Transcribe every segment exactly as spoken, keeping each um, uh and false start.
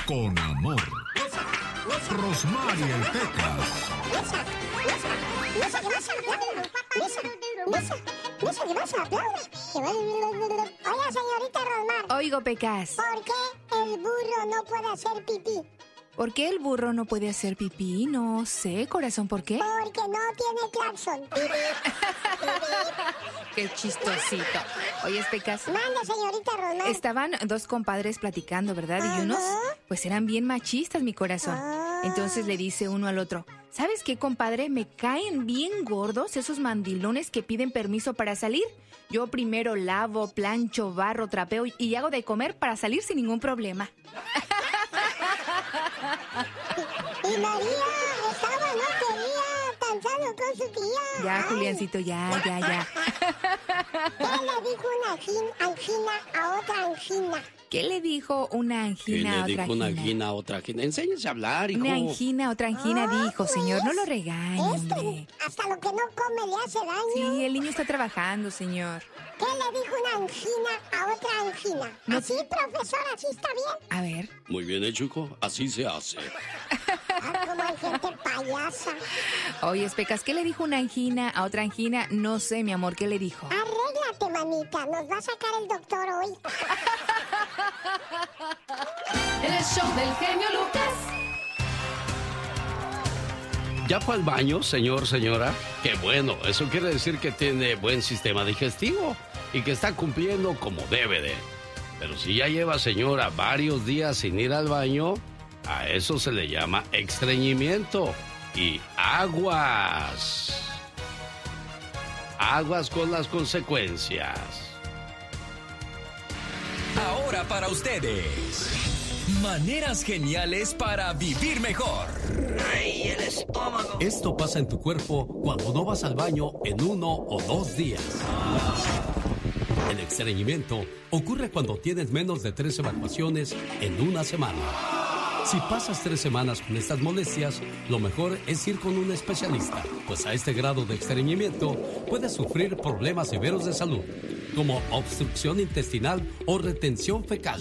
con amor. Rosmarie el Pecas. Oiga, señorita Rosmar. Oigo, Pecas. ¿Por qué el burro no puede hacer pipí? ¿Por qué el burro no puede hacer pipí? No sé, corazón, ¿por qué? Porque no tiene claxon. Qué chistosito. Oye, Pecas. Manda, señorita Rosmar. Estaban dos compadres platicando, ¿verdad? Y unos, pues eran bien machistas, mi corazón. Entonces le dice uno al otro, ¿sabes qué, compadre? Me caen bien gordos esos mandilones que piden permiso para salir. Yo primero lavo, plancho, barro, trapeo y hago de comer para salir sin ningún problema. Y María estaba, no quería, cansado con su tía. Ya, Ay. Juliancito, ya, ya, ya. ¿Qué le dijo una angin- angina a otra angina? ¿Qué le dijo una ¿Qué angina a le otra dijo una angina? angina a otra angina? Enséñese a hablar, hijo. Una angina a otra angina Ah, dijo, señor. No lo pues, regañe, Esto, hombre. hasta lo que no come le hace daño. Sí, el niño está trabajando, señor. ¿Qué le dijo una angina a otra angina? No- ¿Así, profesor? ¿Así está bien? A ver. Muy bien hecho, hijo. Así se hace. Ah, como hay gente payasa. Oye, Pecas, ¿qué le dijo una angina a otra angina? No sé, mi amor, ¿qué le dijo? Arréglate, manita. Nos va a sacar el doctor hoy. El show del genio Lucas. ¿Ya fue al baño, señor, señora? Qué bueno, eso quiere decir que tiene buen sistema digestivo y que está cumpliendo como debe de. Pero si ya lleva, señora, varios días sin ir al baño, a eso se le llama estreñimiento. Y aguas. Aguas con las consecuencias. Ahora para ustedes, maneras geniales para vivir mejor. ¡Ay, el estómago! Esto pasa en tu cuerpo cuando no vas al baño en uno o dos días. El estreñimiento ocurre cuando tienes menos de tres evacuaciones en una semana. Si pasas tres semanas con estas molestias, lo mejor es ir con un especialista, pues a este grado de estreñimiento puedes sufrir problemas severos de salud, como obstrucción intestinal o retención fecal.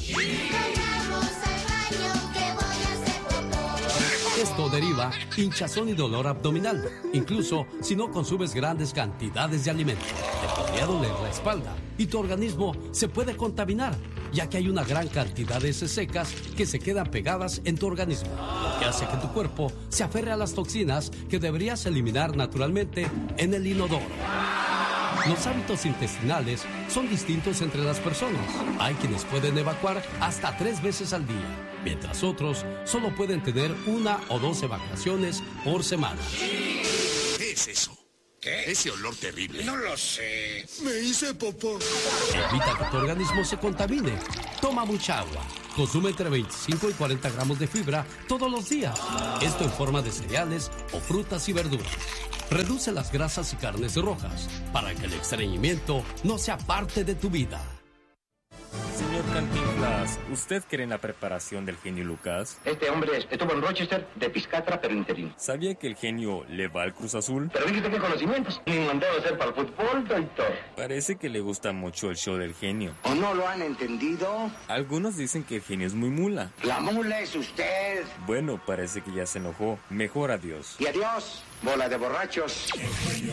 Esto deriva hinchazón y dolor abdominal. Incluso si no consumes grandes cantidades de alimento, te podría doler la espalda y tu organismo se puede contaminar, ya que hay una gran cantidad de heces secas que se quedan pegadas en tu organismo, lo que hace que tu cuerpo se aferre a las toxinas que deberías eliminar naturalmente en el inodoro. Los hábitos intestinales son distintos entre las personas. Hay quienes pueden evacuar hasta tres veces al día, mientras otros solo pueden tener una o dos evacuaciones por semana. ¿Qué es eso? ¿Qué? Ese olor terrible. No lo sé. Me hice popó. Evita que tu organismo se contamine. Toma mucha agua. Consume entre veinticinco y cuarenta gramos de fibra todos los días. Esto en forma de cereales o frutas y verduras. Reduce las grasas y carnes rojas para que el estreñimiento no sea parte de tu vida. Señor Cantinflas, ¿usted cree en la preparación del genio Lucas? Este hombre estuvo en Rochester de Piscatra, pero interino. ¿Sabía que el genio le va al Cruz Azul? Pero fíjate qué conocimientos. Ni mandado a hacer para el fútbol, doctor. Parece que le gusta mucho el show del genio. ¿O no lo han entendido? Algunos dicen que el genio es muy mula. La mula es usted. Bueno, parece que ya se enojó. Mejor adiós. Y adiós, bola de borrachos.